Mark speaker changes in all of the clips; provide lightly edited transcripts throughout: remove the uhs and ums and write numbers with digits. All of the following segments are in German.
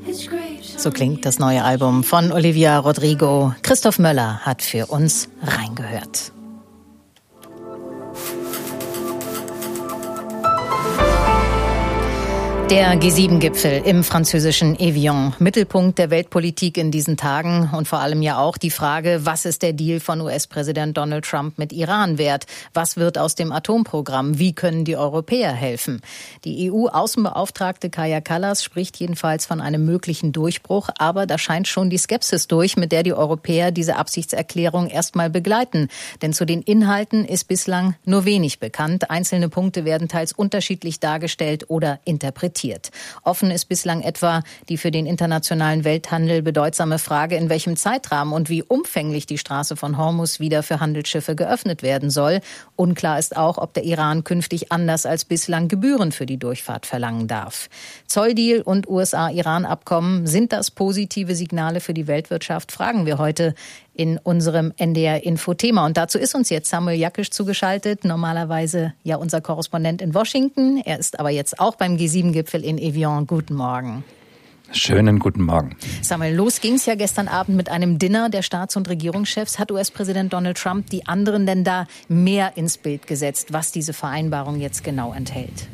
Speaker 1: So klingt das neue Album von Olivia Rodrigo. Christoph Möller hat für uns reingehört. Der G7-Gipfel im französischen Evian. Mittelpunkt der Weltpolitik in diesen Tagen und vor allem ja auch die Frage, was ist der Deal von US-Präsident Donald Trump mit Iran wert? Was wird aus dem Atomprogramm? Wie können die Europäer helfen? Die EU-Außenbeauftragte Kaja Kallas spricht jedenfalls von einem möglichen Durchbruch, aber da scheint schon die Skepsis durch, mit der die Europäer diese Absichtserklärung erstmal begleiten. Denn zu den Inhalten ist bislang nur wenig bekannt. Einzelne Punkte werden teils unterschiedlich dargestellt oder interpretiert. Offen ist bislang etwa die für den internationalen Welthandel bedeutsame Frage, in welchem Zeitrahmen und wie umfänglich die Straße von Hormuz wieder für Handelsschiffe geöffnet werden soll. Unklar ist auch, ob der Iran künftig anders als bislang Gebühren für die Durchfahrt verlangen darf. Zolldeal und USA-Iran-Abkommen, sind das positive Signale für die Weltwirtschaft? Fragen wir heute in unserem NDR-Info-Thema. Und dazu ist uns jetzt Samuel Jakisch zugeschaltet, normalerweise ja unser Korrespondent in Washington. Er ist aber jetzt auch beim G7-Gipfel in Evian. Guten Morgen.
Speaker 2: Schönen guten Morgen.
Speaker 1: Samuel, los ging's ja gestern Abend mit einem Dinner der Staats- und Regierungschefs. Hat US-Präsident Donald Trump die anderen denn da mehr ins Bild gesetzt, was diese Vereinbarung jetzt genau enthält?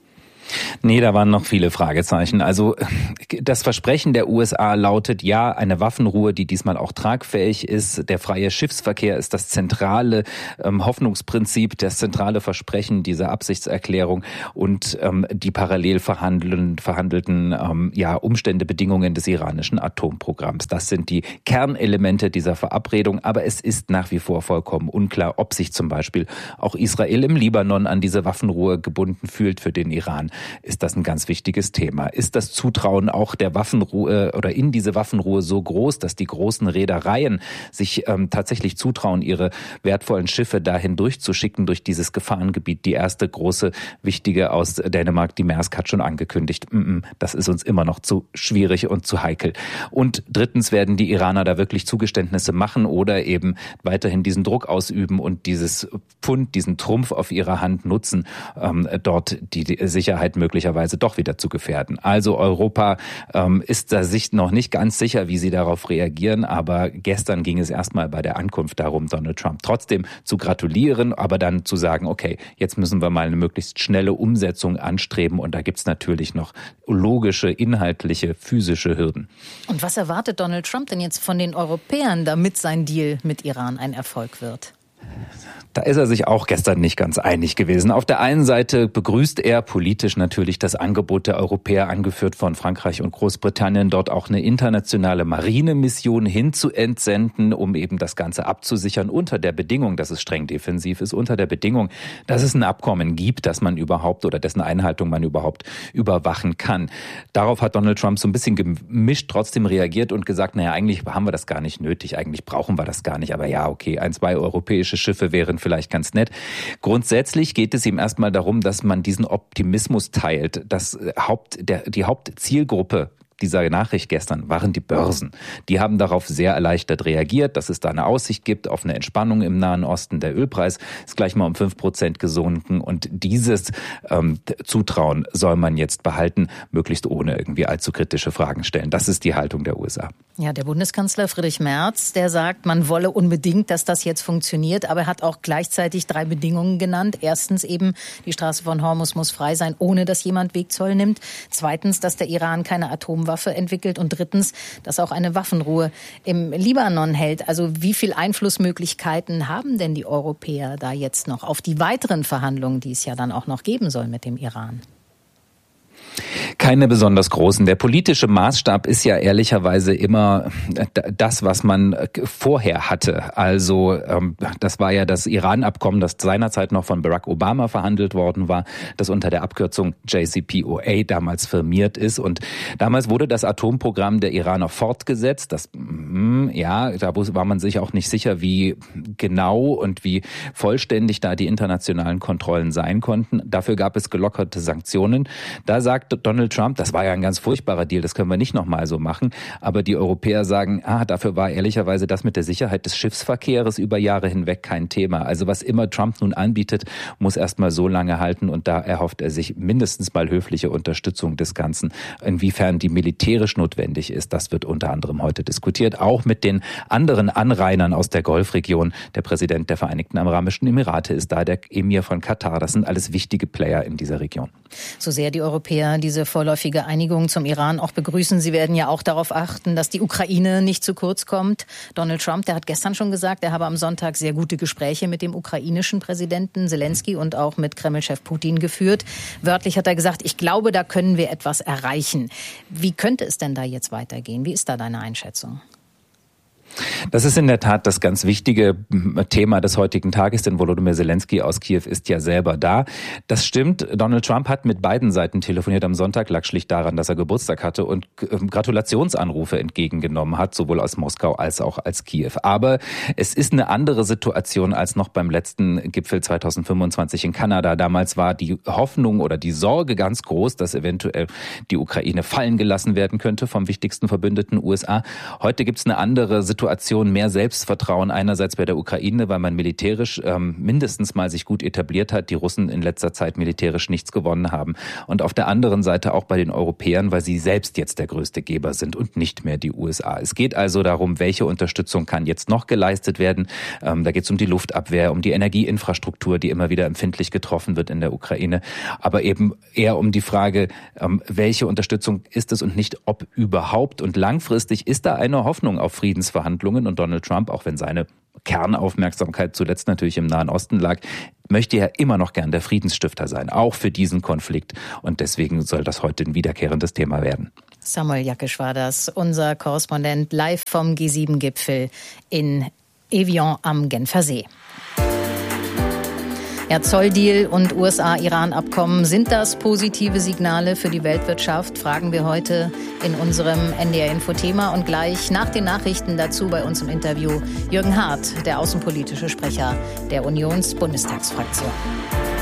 Speaker 2: Nee, da waren noch viele Fragezeichen. Also das Versprechen der USA lautet ja, eine Waffenruhe, die diesmal auch tragfähig ist. Der freie Schiffsverkehr ist das zentrale Hoffnungsprinzip, das zentrale Versprechen dieser Absichtserklärung und die parallel verhandelten Umstände, Bedingungen des iranischen Atomprogramms. Das sind die Kernelemente dieser Verabredung. Aber es ist nach wie vor vollkommen unklar, ob sich zum Beispiel auch Israel im Libanon an diese Waffenruhe gebunden fühlt für den Iran. Ist das ein ganz wichtiges Thema? Ist das Zutrauen auch der Waffenruhe oder in diese Waffenruhe so groß, dass die großen Reedereien sich tatsächlich zutrauen, ihre wertvollen Schiffe dahin durchzuschicken, durch dieses Gefahrengebiet? Die erste große, wichtige aus Dänemark, die Maersk, hat schon angekündigt, das ist uns immer noch zu schwierig und zu heikel. Und drittens, werden die Iraner da wirklich Zugeständnisse machen oder eben weiterhin diesen Druck ausüben und dieses Pfund, diesen Trumpf auf ihrer Hand nutzen, dort die Sicherheit möglicherweise doch wieder zu gefährden. Also Europa ist da sich noch nicht ganz sicher, wie sie darauf reagieren, aber gestern ging es erstmal bei der Ankunft darum, Donald Trump trotzdem zu gratulieren, aber dann zu sagen, okay, jetzt müssen wir mal eine möglichst schnelle Umsetzung anstreben und da gibt's natürlich noch logische, inhaltliche, physische Hürden.
Speaker 1: Und was erwartet Donald Trump denn jetzt von den Europäern, damit sein Deal mit Iran ein Erfolg wird?
Speaker 2: Da ist er sich auch gestern nicht ganz einig gewesen. Auf der einen Seite begrüßt er politisch natürlich das Angebot der Europäer, angeführt von Frankreich und Großbritannien, dort auch eine internationale Marinemission hinzuentsenden, um eben das Ganze abzusichern, unter der Bedingung, dass es streng defensiv ist, unter der Bedingung, dass es ein Abkommen gibt, das man überhaupt oder dessen Einhaltung man überhaupt überwachen kann. Darauf hat Donald Trump so ein bisschen gemischt trotzdem reagiert und gesagt, naja, eigentlich haben wir das gar nicht nötig, eigentlich brauchen wir das gar nicht, aber ja, okay, 1, 2 europäische Schiffe wären vielleicht ganz nett. Grundsätzlich geht es ihm erstmal darum, dass man diesen Optimismus teilt. Die Hauptzielgruppe dieser Nachricht gestern waren die Börsen. Die haben darauf sehr erleichtert reagiert, dass es da eine Aussicht gibt auf eine Entspannung im Nahen Osten. Der Ölpreis ist gleich mal um 5% gesunken und dieses Zutrauen soll man jetzt behalten, möglichst ohne irgendwie allzu kritische Fragen stellen. Das ist die Haltung der USA.
Speaker 1: Ja, der Bundeskanzler Friedrich Merz, der sagt, man wolle unbedingt, dass das jetzt funktioniert, aber er hat auch gleichzeitig 3 Bedingungen genannt. Erstens eben, die Straße von Hormuz muss frei sein, ohne dass jemand Wegzoll nimmt. Zweitens, dass der Iran keine Atomwaffe entwickelt und drittens, dass auch eine Waffenruhe im Libanon hält. Also wie viel Einflussmöglichkeiten haben denn die Europäer da jetzt noch auf die weiteren Verhandlungen, die es ja dann auch noch geben soll mit dem Iran?
Speaker 2: Keine besonders großen. Der politische Maßstab ist ja ehrlicherweise immer das, was man vorher hatte. Also das war ja das Iran-Abkommen, das seinerzeit noch von Barack Obama verhandelt worden war, das unter der Abkürzung JCPOA damals firmiert ist. Und damals wurde das Atomprogramm der Iraner fortgesetzt. Da war man sich auch nicht sicher, wie genau und wie vollständig da die internationalen Kontrollen sein konnten. Dafür gab es gelockerte Sanktionen. Da sagt sagt Donald Trump, das war ja ein ganz furchtbarer Deal, das können wir nicht nochmal so machen. Aber die Europäer sagen, dafür war ehrlicherweise das mit der Sicherheit des Schiffsverkehrs über Jahre hinweg kein Thema. Also was immer Trump nun anbietet, muss erstmal so lange halten und da erhofft er sich mindestens mal höfliche Unterstützung des Ganzen. Inwiefern die militärisch notwendig ist, das wird unter anderem heute diskutiert, auch mit den anderen Anrainern aus der Golfregion. Der Präsident der Vereinigten Arabischen Emirate ist da, der Emir von Katar. Das sind alles wichtige Player in dieser Region.
Speaker 1: So sehr die Europäer diese vorläufige Einigung zum Iran auch begrüßen, sie werden ja auch darauf achten, dass die Ukraine nicht zu kurz kommt. Donald Trump, der hat gestern schon gesagt, er habe am Sonntag sehr gute Gespräche mit dem ukrainischen Präsidenten Zelensky und auch mit Kreml-Chef Putin geführt. Wörtlich hat er gesagt, ich glaube, da können wir etwas erreichen. Wie könnte es denn da jetzt weitergehen? Wie ist da deine Einschätzung?
Speaker 2: Das ist in der Tat das ganz wichtige Thema des heutigen Tages, denn Volodymyr Zelensky aus Kiew ist ja selber da. Das stimmt, Donald Trump hat mit beiden Seiten telefoniert am Sonntag, lag schlicht daran, dass er Geburtstag hatte und Gratulationsanrufe entgegengenommen hat, sowohl aus Moskau als auch als Kiew. Aber es ist eine andere Situation als noch beim letzten Gipfel 2025 in Kanada. Damals war die Hoffnung oder die Sorge ganz groß, dass eventuell die Ukraine fallen gelassen werden könnte vom wichtigsten Verbündeten USA. Heute gibt es eine andere Situation, mehr Selbstvertrauen einerseits bei der Ukraine, weil man militärisch mindestens mal sich gut etabliert hat, die Russen in letzter Zeit militärisch nichts gewonnen haben. Und auf der anderen Seite auch bei den Europäern, weil sie selbst jetzt der größte Geber sind und nicht mehr die USA. Es geht also darum, welche Unterstützung kann jetzt noch geleistet werden. Da geht es um die Luftabwehr, um die Energieinfrastruktur, die immer wieder empfindlich getroffen wird in der Ukraine. Aber eben eher um die Frage, welche Unterstützung ist es und nicht ob überhaupt. Und langfristig ist da eine Hoffnung auf Friedensverhandlungen. Und Donald Trump, auch wenn seine Kernaufmerksamkeit zuletzt natürlich im Nahen Osten lag, möchte ja immer noch gern der Friedensstifter sein, auch für diesen Konflikt. Und deswegen soll das heute ein wiederkehrendes Thema werden.
Speaker 1: Samuel Jakisch war das, unser Korrespondent live vom G7-Gipfel in Evian am Genfersee. Ja, Zolldeal und USA-Iran-Abkommen, sind das positive Signale für die Weltwirtschaft? Fragen wir heute in unserem NDR-Info-Thema und gleich nach den Nachrichten dazu bei uns im Interview Jürgen Hart, der außenpolitische Sprecher der Unionsbundestagsfraktion.